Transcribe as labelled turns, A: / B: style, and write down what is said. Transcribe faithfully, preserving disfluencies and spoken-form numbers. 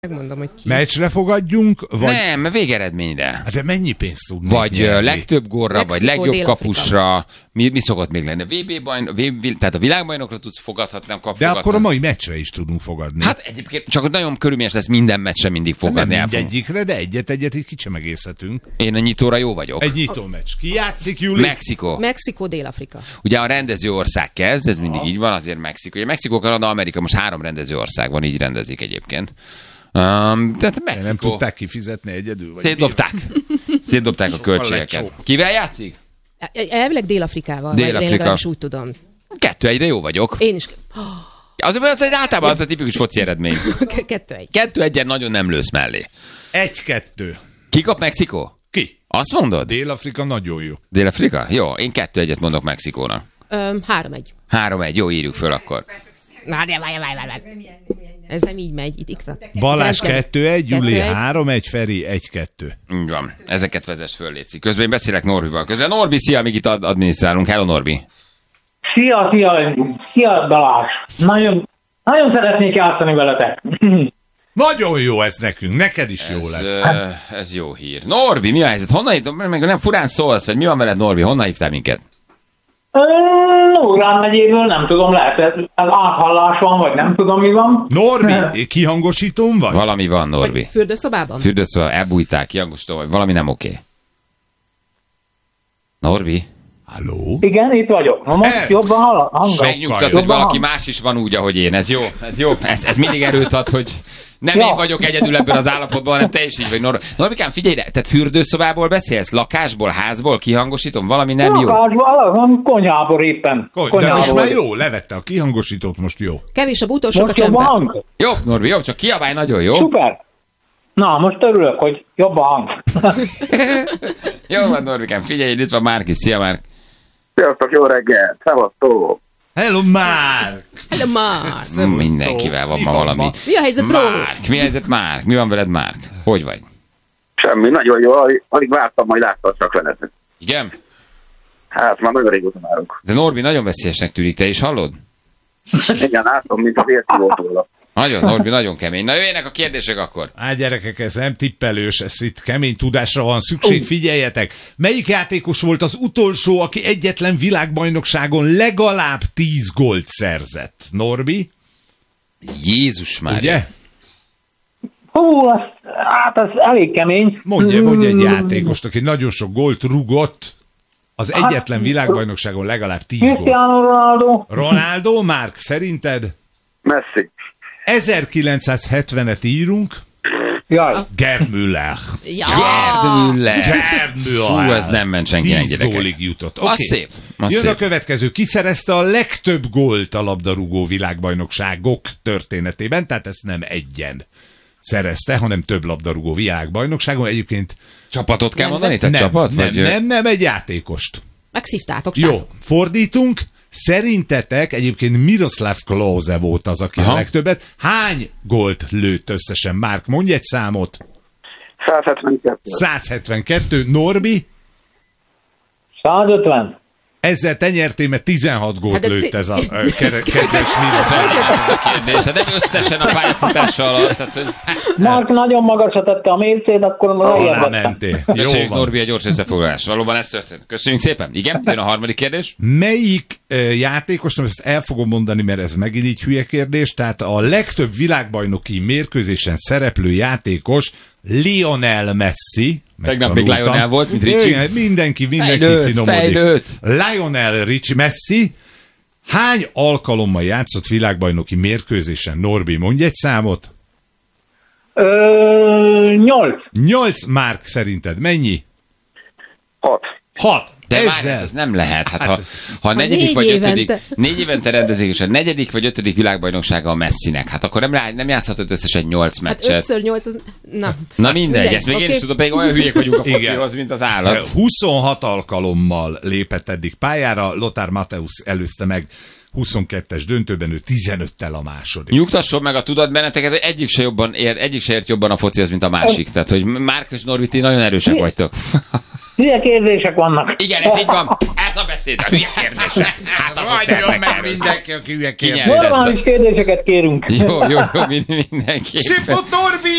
A: Megmondom, hogy ki.
B: Meccsre fogadjunk, vagy...
C: Nem, végeredményre.
B: Hát de mennyi pénzt tudnék
C: Vagy
B: nyerni?
C: legtöbb gólra,
A: Mexikó,
C: vagy legjobb
A: Dél-Afrika.
C: kapusra. Mi, mi szokott még lenni? vé bé bajnok, vé bé, tehát a világbajnokra tudsz fogadhatni, nem kap
B: De
C: fogadhatni.
B: akkor a mai meccsre is tudunk fogadni.
C: Hát egyébként csak nagyon körülményes lesz minden meccsre mindig fogadni.
B: nem
C: el fogunk.
B: mindegyikre, de egyet-egyet így kicsemegészhetünk.
C: Én a nyitóra jó vagyok.
B: Egy nyitó meccs. Ki játszik, Júli?
C: Mexikó.
A: Mexikó, Dél-Afrika.
C: Ugye a rendező ország kezd, ez mindig így van, azért Mexikó. Ugye Mexikó, Kanada, Amerika, most három rendező ország van, így rendezik egyébként. Um, tehát Mexikó.
B: Nem tudták kifizetni egyedül? Vagy
C: Szétdobták. Szétdobták a költségeket.
B: lecsó.
C: Kivel játszik?
A: Elvileg Dél-Afrikával.
C: Dél-Afrika.
A: Én legalábbis úgy tudom.
C: Kettő egyre jó vagyok.
A: Én is.
C: Az, az egy általában az a tipikus foci eredmény.
A: Kettő egy.
C: Kettő egyen nagyon nem lősz mellé.
B: Egy-kettő.
C: Ki kap Mexikó?
B: Ki?
C: Azt mondod?
B: Dél-Afrika nagyon jó.
C: Dél-Afrika? Jó, én kettő egyet mondok Mexikónak.
A: Öm, három egy.
C: Három egy, jó, írjuk föl akkor.
A: Várjál, várjál, várjál, várjál. Ez nem így megy. Itt iktat.
B: Balázs kettő egy, Júli
A: Kettő egy.
B: három egy, Feri egy kettő.
C: Így van, ezeket vezess föl, létszik. Közben én beszélek Norbival. Közben Norbi, szia, amíg itt ad- adminisztrálunk. Hello, Norbi.
D: Szia, szia, szia Balázs. Nagyon, nagyon szeretnék játszani veletek.
B: Nagyon jó ez nekünk, neked is jó
C: Ez,
B: lesz.
C: ö, ez jó hír. Norbi, mi a helyzet? Honnan hívtál? Meg nem furán szólsz, vagy mi van veled, Norbi? Honnan hívtál minket?
D: Nógrán megyéből nem tudom, lehet ez, ez áthallás van, vagy nem tudom mi van.
B: Norbi, kihangosítón vagy?
C: Valami van, Norbi.
A: Fürdőszobában?
C: Fürdőszobában elbújtál, kiangostó vagy, valami nem oké. Norbi?
B: Halló?
D: Igen, itt vagyok. Na most
B: El-
D: jobban hall- hangom.
C: Megnyugtat, hogy
D: Jobban
C: valaki
D: hang-
C: más is van úgy, ahogy én. Ez jó, ez jó. Ez, ez mindig erőt ad, hogy nem
D: Ja.
C: én vagyok egyedül ebben az állapotban, hanem te is így vagy. Nor- Norbikám, figyelj, tehát fürdőszobából beszélsz? Lakásból, házból, kihangosítom? Valami nem jó?
D: Lakásban, alapban, konyhából éppen.
B: Ko- De
D: Konyhából.
B: most már jó, levette a kihangosítót, most jó.
A: Kevés a bútor, sok a
D: Most jobban
A: csöndben.
D: hang?
C: Jó, Norbi, jó, csak kiabálj nagyon, jó?
D: Szuper. Na, most örülök, hogy jobban hang.
C: Jó van, Norbikám, figyelj, itt van Márk is. Szia, Márk.
E: Sziasztok, jó reggel! Szevasztok!
B: Hello, Márk!
A: Hello, Mars.
C: Mm, Mindenkivel van
B: Mi
C: ma
B: van
C: valami.
B: ma?
A: Mi a helyzet, bro?
C: Márk, mi a helyzet, Márk? Mi van veled, Márk? Hogy vagy?
E: Semmi, nagyon jó, alig, alig vártam, majd láttassak veletek.
C: Igen?
E: Hát, már nagyon régóta várunk.
C: De Norbi nagyon veszélyesnek tűnik, te is hallod?
E: Igen, látom, mint az érti volt róla.
C: Nagyon, Norbi, nagyon kemény. Na jöjjenek a kérdések akkor.
B: Á, gyerekek, ez nem tippelős, ez itt kemény tudásra van szükség, figyeljetek! Melyik játékos volt az utolsó, aki egyetlen világbajnokságon legalább tíz gólt szerzett? Norbi?
C: Jézus már.
B: Ugye?
D: Hú, az, hát ez elég kemény.
B: Mondja, mondja egy
D: Mm,
B: játékost, aki nagyon sok gólt rúgott, az egyetlen világbajnokságon legalább tíz gólt.
D: Cristiano Ronaldo.
B: Ronaldo, Márk, szerinted?
E: Messi.
B: ezerkilencszázhetvenet írunk,
D: Jaj.
B: Gerd Müller.
A: Ja.
C: Gerd Müller.
B: Gerd Müller.
C: Hú, ez nem ment senkinek,
B: tíz
C: gyerekek.
B: gólig jutott.
C: Az
B: Okay.
C: szép, az
B: Jön
C: szép.
B: a következő. Ki szerezte a legtöbb gólt a labdarúgó világbajnokságok történetében? Tehát ezt nem egyen szerezte, hanem több labdarúgó világbajnokságon. Egyébként
C: Csapatot kell
A: Nem,
C: mondani?
B: nem,
C: Tehát csapat?
B: nem,
C: vagy,
B: nem, nem, egy játékost.
A: Megszívtátok,
B: Jó,
A: srácok.
B: fordítunk. Szerintetek egyébként Miroslav Klose volt az, aki
C: Aha.
B: a legtöbbet. Hány gólt lőtt összesen? Márk, mondj egy számot.
E: százhetvenkettő.
B: százhetvenkettő. Norbi?
D: százötven.
B: Ezzel te nyertél, mert tizenhat gólt
A: Hát de
B: lőtt
A: ti-
B: ez a ö, kere- kedves Miroslav.
C: Ez a kérdés, de nem összesen a pályafutása alatt. Tehát, hogy...
D: Mark nagyon magasra tette a mércét, akkor
B: Alá
D: megérvettem.
B: mentél. Jó
C: Köszönjük,
B: van.
C: Norbi, a gyors összefoglalás. Valóban ez történt. Köszönjük szépen. Igen, jön a harmadik kérdés.
B: Melyik uh, játékos, ezt el fogom mondani, mert ez megint így hülye kérdés, tehát a legtöbb világbajnoki mérkőzésen szereplő játékos Lionel Messi.
C: Tegnap még
B: megtanultam.
C: Lionel volt, mint Ricci.
B: Igen, mindenki, mindenki
C: Fejlőtt,
B: finomodik.
C: fejlőtt.
B: Lionel Ricci Messi hány alkalommal játszott világbajnoki mérkőzésen? Norbi, mondj egy számot.
D: Ö, nyolc.
B: Nyolc. Márk, szerinted mennyi?
E: Hat.
B: Hat.
C: De
B: Ezzel.
C: várj, ez nem lehet. Hát, ha,
B: Hát,
C: ha a negyedik
A: négy
C: vagy ötödik,
A: évente.
C: négy évente rendezik, és a negyedik vagy ötödik világbajnoksága a Messinek, hát akkor nem, rá- nem játszhatott összesen nyolc
A: Hát
C: meccset.
A: ötször nyolc, az... na.
C: Na mindegy, ezt még én
A: oké.
C: is tudom, pedig olyan hülyék vagyunk a
B: Igen.
C: focihoz, mint az állat.
B: huszonhat alkalommal lépett eddig pályára, Lothar Matthäus előzte meg huszonkettes döntőben, ő tizenöttel a második.
C: Nyugtasson meg a tudat benneteket, hogy egyik se, jobban ér, egyik se ért jobban a focihoz, mint a másik. Tehát, hogy Márk és Norbi, ti nagyon erősek vagytok.
D: Milyen kérdések vannak?
C: Igen, ez így van. ez a beszéd? A hülye kérdése. Hát az ott
B: Adjon meg
C: érdekel.
B: mindenki, aki hülye
C: Ki
B: kérdés.
C: nyert ezt a-
D: Normális kérdéseket kérünk.
C: Jó, jó, jó, mindenki.
B: Szifut Norbi!